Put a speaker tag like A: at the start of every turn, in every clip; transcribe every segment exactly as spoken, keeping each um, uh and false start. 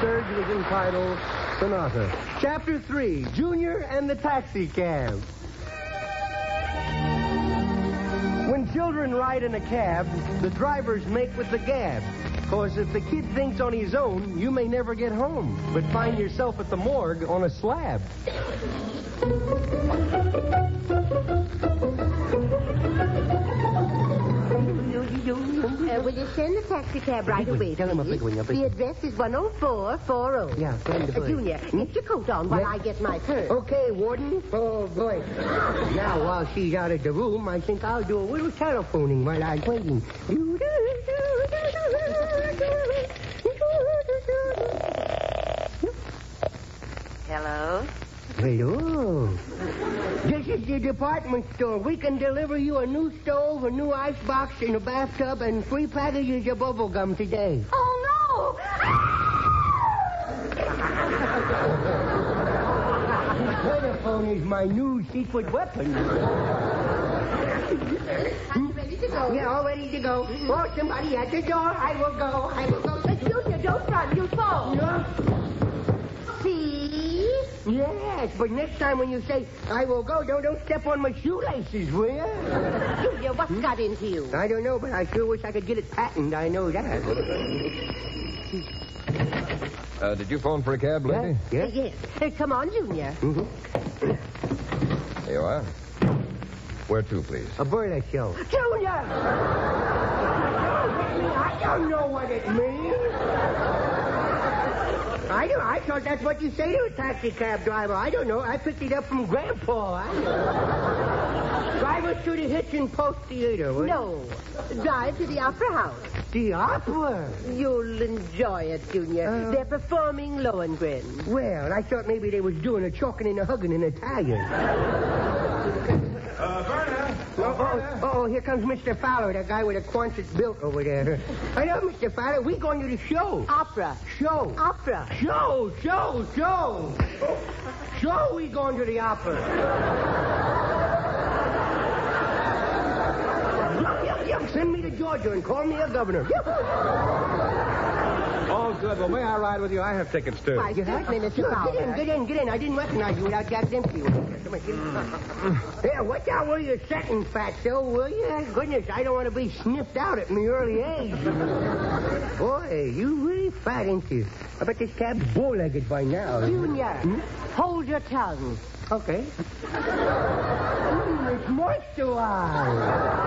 A: surge was entitled Sonata. Chapter three, Junior and the Taxi Cab. When children ride in a cab, the drivers make with the gab. Cause if the kid thinks on his own, you may never get home, but find yourself at the morgue on a slab.
B: Uh, will you send the taxi cab right away,
A: Tell him a
B: please?
A: big one, a big
B: The address is one oh four forty.
A: Yeah, send the
B: Uh, Junior, get your coat on while
A: Yeah.
B: I get my turn.
A: Okay, Warden. Oh, boy. Now, while she's out of the room, I think I'll do a little telephoning while I'm waiting.
B: Hello?
A: Hello. This is the department store. We can deliver you a new stove, a new icebox, and a bathtub, and three packages of bubble gum today.
B: Oh, no!
A: The telephone is my new secret weapon.
B: Are you ready to go?
A: Yeah, all ready to go. Oh, somebody at the door. I will go. I will go.
B: Uh, Junior, don't run. You'll fall.
A: No.
B: See?
A: Yes, but next time when you say, I will go, don't, don't step on my shoelaces, will you?
B: Junior, what's got into you?
A: I don't know, but I sure wish I could get it patented. I know that.
C: Uh, did you phone for a cab, lady?
A: Yeah?
B: Uh, yes. Uh, come on, Junior.
A: Mm-hmm.
C: There you are. Where to, please?
A: A burlesque show. Junior! I don't know what it means. I don't. I thought that's what you say to a taxi cab driver. I don't know. I picked it up from Grandpa. I Drive us to the Hitchin Post Theater. Will
B: No. Drive to the Opera House.
A: The opera?
B: You'll enjoy it, Junior.
A: Uh,
B: They're performing Lohengrin.
A: Well, I thought maybe they was doing a choking and a hugging in Italian.
D: Uh, Verna!
A: Oh, oh, oh, here comes Mister Fowler, that guy with a Quonset built over there. I know, Mister Fowler. We going to the show.
B: Opera.
A: Show.
B: Opera.
A: Show, show, show. Show we going to the opera. Yuck, yuck, yuck. Send me to Georgia and call me a governor.
D: Oh, good. Well, may I ride with you? I have tickets, too.
B: Why, certainly, Mister
A: Sure,
B: Fowler.
A: get in, get in, get in. I didn't recognize you without that empty one. Come on, get in. Yeah, watch out where you're sitting, fatso, will you? Goodness, I don't want to be sniffed out at my early age. Boy, you really fat, ain't you? I bet this cab's bow-legged by now.
B: Junior,
A: Hmm?
B: hold your tongue.
A: Okay. Mm, it's moisturized.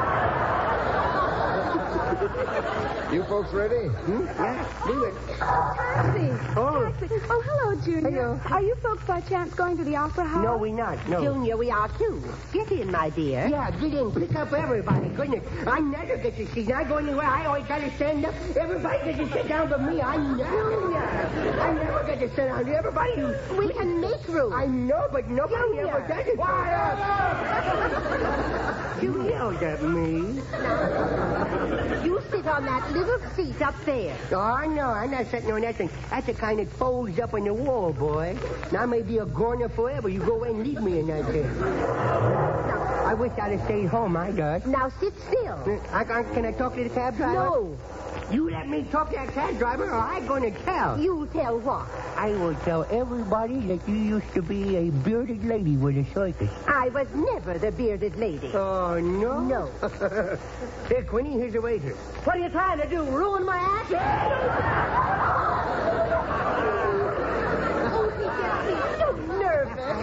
C: You folks ready?
A: Hmm? Yeah, do it.
E: Taxi.
A: Oh.
E: Taxi. Oh, hello, Junior.
A: Hello.
E: Are you folks by chance going to the opera house?
A: No, we not. No.
B: Junior, we are too. Get in, my dear.
A: Yeah, get in. Pick up everybody. Goodness, I never get to see. I go anywhere. I always got to stand up. Everybody gets to sit down but me. I never. I never get to sit down. Everybody.
B: We can make room.
A: I know, but nobody
B: Junior.
A: ever does it. Quiet! You yelled at me.
B: You sit on that little seat up there.
A: Oh, no, I'm not sitting on that thing. That's the kind that folds up on the wall, boy. Now I may be a goner forever. You go away and leave me in that thing. I wish I'd have stayed home, I does.
B: Now sit still.
A: I, I, can I talk to the cab driver?
B: No.
A: You let me talk to that cab driver, or I'm going to tell.
B: You tell what?
A: I will tell everybody that you used to be a bearded lady with a circus.
B: I was never the bearded lady.
A: Oh, no?
B: No.
A: Here, Queenie, here's the waiter. What are you trying to do, ruin my act?
B: Oh, he gets so nervous.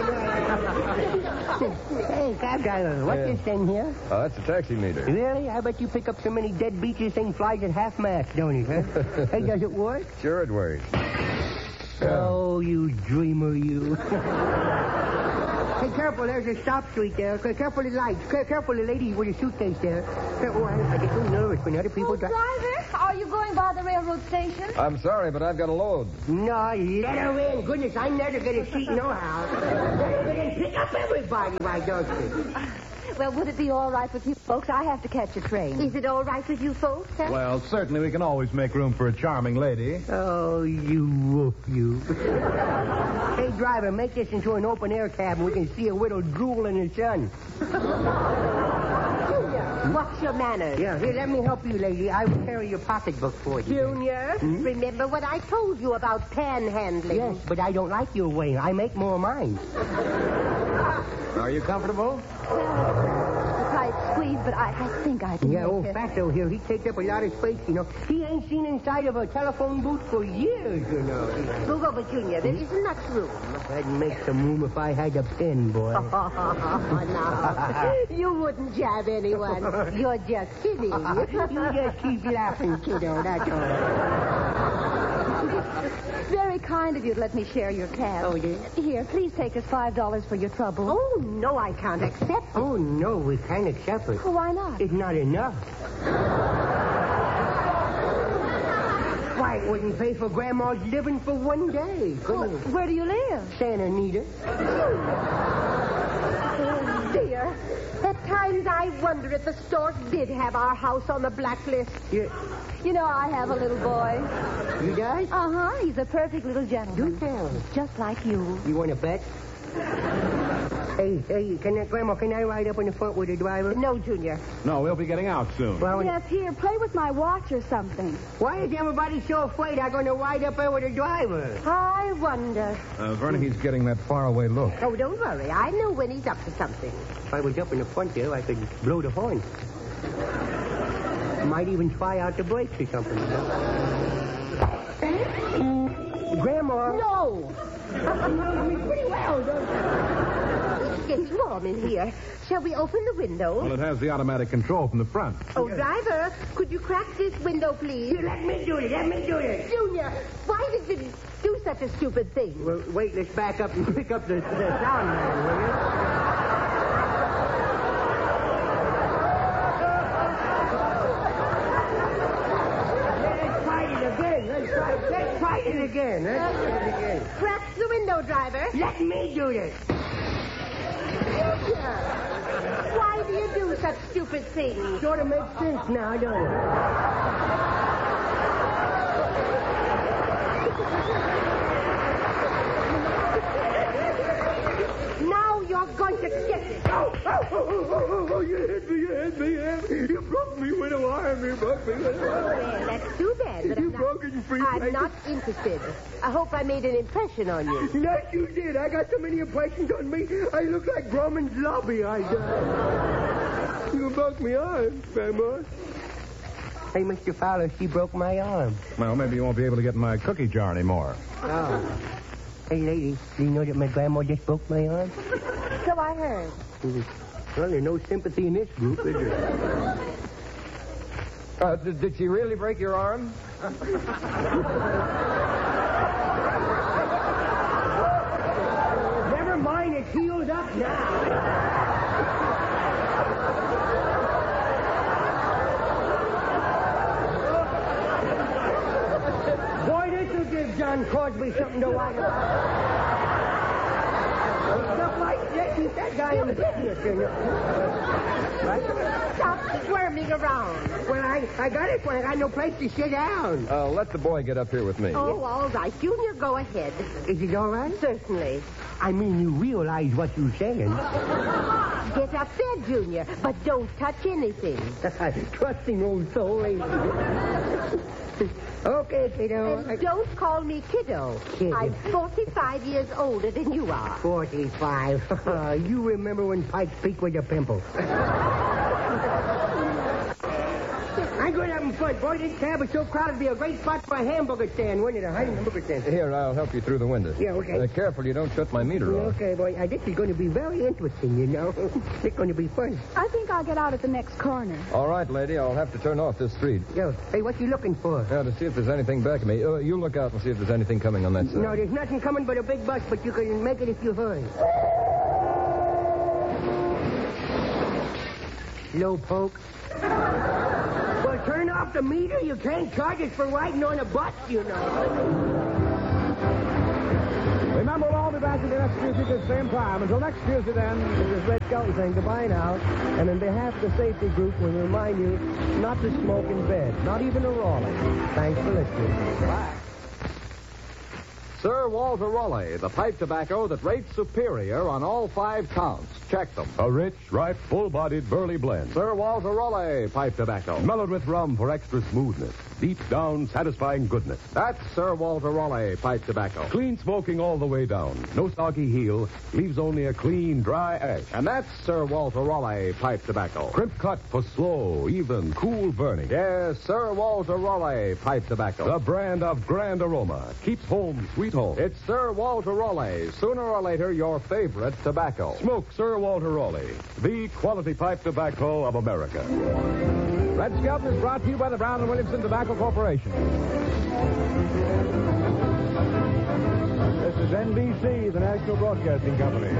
A: Hey, cab driver, what's
C: Yeah.
A: this thing here?
C: Oh, that's a taxi meter.
A: Really? I bet you pick up so many dead beats this thing flies at half mast, don't it, huh? Hey, does it work?
C: Sure it works. Yeah.
A: Oh, you dreamer, you. Hey, careful, there's a stop street there. Careful the lights. Careful the lady with the suitcase there. Oh, I, I get so nervous when other people
E: Oh,
A: drive.
E: driver, are you going by the railroad station?
C: I'm sorry, but I've got a load.
A: No, let her in. Goodness, I never get a seat no how. Let her in. Pick up everybody, why don't you?
E: Well, would it be all right with you folks? I have to catch a train.
B: Is it all right with you folks, huh?
D: Well, certainly we can always make room for a charming lady.
A: Oh, you woof, you. Hey, driver, make this into an open-air cab and we can see a widow drool in the sun.
B: Junior, What's your manners?
A: Yeah, here, let me help you, lady. I will carry your pocketbook for you.
B: Junior, remember what I told you about panhandling?
A: Yes, but I don't like your way. I make more mine.
D: Are you comfortable?
E: A tight squeeze, but I, I think I can
A: Yeah,
E: make
A: old
E: it.
A: Fatso here, he takes up a lot of space, you know. He ain't seen inside of a telephone booth for years, you know.
B: Move over, Junior. There isn't much room.
A: I'd make some room if I had a pen, boy.
B: no, you wouldn't jab anyone. You're just kidding.
A: You just keep laughing, kiddo, that's all.
E: Very kind of you to let me share your cab.
A: Oh, yeah?
E: Here, please take this five dollars for your trouble.
B: Oh, no, I can't accept it.
A: Oh, no, we can't accept it.
E: Oh, why not?
A: It's not enough. Why, it wouldn't pay for Grandma's living for one day. Come
E: Well,
A: on.
E: where do you live?
A: Santa Anita.
B: Oh, dear. At times I wonder if the stork did have our house on the blacklist.
A: You,
E: You know, I have a little boy.
A: you does?
E: Uh-huh. He's a perfect little
A: Do
E: gentleman.
A: tell.
E: Just like you.
A: You want to bet? Hey, hey, can I, Grandma, can I ride up in the front with the driver?
B: No, Junior.
D: No, we'll be getting out soon.
A: Well,
E: Yes, here, play with my watch or something.
A: why is everybody so afraid I'm going to ride up there with the driver?
B: I wonder.
D: Uh, Vernon, he's getting that faraway look.
B: Oh, don't worry. I know when he's up to something.
A: If I was up in the front there, I could blow the horn. Might even try out the brakes or something. Grandma.
B: No!
A: You know me pretty well, don't you?
B: It's getting warm in here. Shall we open the window?
D: Well, it has the automatic control from the front.
B: Oh, driver, could you crack this window, please?
A: Here, let me do it. Let me do it.
B: Junior, why did you do such a stupid thing?
A: Well, wait, let's back up and pick up the, the sound man, will you? Let's try it again. Let's try, let's try it again. Let's try it again.
B: Crack the window, driver.
A: Let me do this.
B: Junior, why do you do such stupid things?
A: Sort of makes sense now, don't it?
B: Now you're going to get it.
A: Oh, oh, oh, oh, oh, oh, you hit me, you hit me, you hit me. You broke me with a arm, you broke me with a arm.
B: Well, that's too bad, but
A: You
B: I'm not,
A: broke it, you freak
B: I'm
A: lady.
B: not interested. I hope I made an impression on you.
A: Yes, you did. I got so many impressions on me, I look like Grauman's lobby, I did. You broke my arm, Grandma. Hey, Mister Fowler, she broke my arm.
D: Well, maybe you won't be able to get in my cookie jar anymore.
A: Oh. Hey, lady, do you know that my grandma just broke my arm?
B: So I heard.
A: Well, there's no sympathy in this group, is there?
C: Uh, did, did she really break your arm?
A: Never mind, it's healed up now. Boy, this will give John Crosby something to write about. Stuff like this, keep that guy in business, you know. Right?
B: Stop squirming around.
A: Well, I, I got it when I got no place to sit down.
C: Uh, let the boy get up here with me.
B: Oh, all right. Junior, go ahead.
A: Is it all right?
B: Certainly.
A: I mean, you realize what you're saying.
B: Get up there, Junior, but don't touch anything.
A: Trusting old soul, ain't you? Okay, kiddo.
B: And don't call me kiddo.
A: Kid.
B: I'm forty-five years older than you are.
A: Forty-five. You remember when Pike's Peak was a pimple. I'm going up in front. Boy, this cab is so crowded, it'd be a great spot for a hamburger stand, wouldn't it? A hamburger stand.
C: Here, I'll help you through the window.
A: Yeah, okay.
C: Uh, careful, you don't shut my meter off.
A: Okay, boy. Uh, this is going to be very interesting, you know. It's going to be fun.
E: I think I'll get out at the next corner.
C: All right, lady, I'll have to turn off this street.
A: Yo, hey, what you looking for?
C: Now, to see if there's anything back of me. Uh, you look out and see if there's anything coming on that side.
A: No, there's nothing coming but a big bus, but you can make it if you hurry. Low poke. Well, turn off the meter. You can't charge us for riding on a bus, you know.
D: Remember, we'll all be back again next Tuesday at the same time. Until next Tuesday, then, this is Red Skelton saying goodbye now. And on behalf of the safety group, we remind you not to smoke in bed, not even a Raleigh. Thanks for listening. Bye.
F: Sir Walter Raleigh, the pipe tobacco that rates superior on all five counts. Check them.
G: A rich, ripe, full-bodied burley blend.
F: Sir Walter Raleigh pipe tobacco.
G: Mellowed with rum for extra smoothness. Deep down, satisfying goodness.
F: That's Sir Walter Raleigh pipe tobacco.
G: Clean smoking all the way down. No soggy heel. Leaves only a clean, dry ash.
F: And that's Sir Walter Raleigh pipe tobacco.
G: Crimp cut for slow, even, cool burning.
F: Yes, Sir Walter Raleigh pipe tobacco.
G: The brand of grand aroma. Keeps home sweet home.
F: It's Sir Walter Raleigh. Sooner or later, your favorite tobacco.
G: Smoke Sir Walter Raleigh, the quality pipe tobacco of America.
D: Red Skelton is brought to you by the Brown and Williamson Tobacco Corporation. This is N B C, the National Broadcasting Company.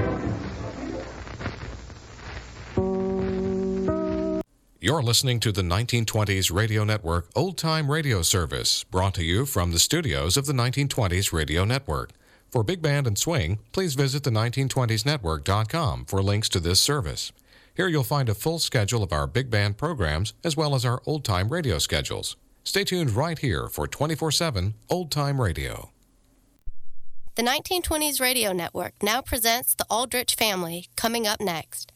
H: You're listening to the nineteen twenties Radio Network Old Time Radio Service, brought to you from the studios of the nineteen twenties Radio Network. For Big Band and Swing, please visit the nineteen twenties network dot com for links to this service. Here you'll find a full schedule of our big band programs as well as our old-time radio schedules. Stay tuned right here for twenty-four seven Old Time Radio.
I: The nineteen twenties Radio Network now presents The Aldrich Family, coming up next.